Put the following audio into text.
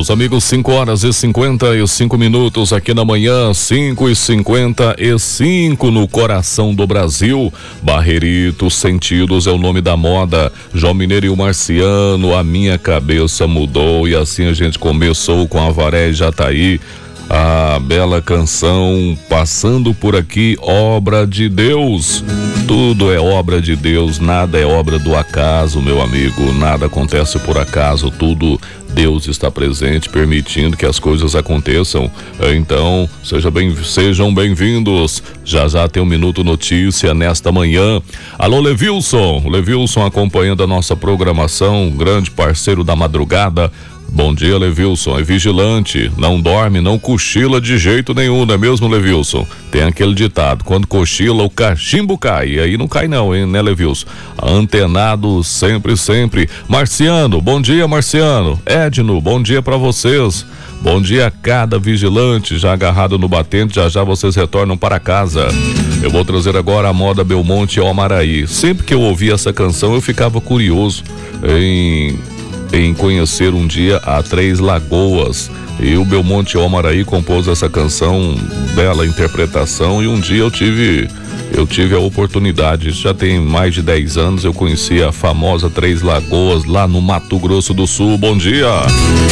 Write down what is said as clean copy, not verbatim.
Meus amigos, 5h55 aqui na manhã, 5h55 no coração do Brasil. Barreirito Sentidos é o nome da moda. João Mineiro e o Marciano, a minha cabeça mudou. E assim a gente começou com Avaré e Jataí. A bela canção passando por aqui, obra de Deus. Tudo é obra de Deus, nada é obra do acaso, meu amigo. Nada acontece por acaso, tudo Deus está presente, permitindo que as coisas aconteçam. Então, sejam bem-vindos. Já tem um Minuto Notícia nesta manhã. Alô, Levilson acompanhando a nossa programação, grande parceiro da madrugada. Bom dia, Levilson, é vigilante, não dorme, não cochila de jeito nenhum, não é mesmo, Levilson? Tem aquele ditado, quando cochila o cachimbo cai, e aí não cai não, hein, né, Levilson? Antenado sempre. Marciano, bom dia, Marciano. Edno, bom dia pra vocês. Bom dia a cada vigilante já agarrado no batente, já vocês retornam para casa. Eu vou trazer agora a moda Belmonte ao Amaraí. Sempre que eu ouvia essa canção eu ficava curioso em conhecer um dia a Três Lagoas, e o Belmonte Almaraí compôs essa canção, bela interpretação, e um dia eu tive a oportunidade, já tem mais de 10 anos, eu conheci a famosa Três Lagoas lá no Mato Grosso do Sul. Bom dia!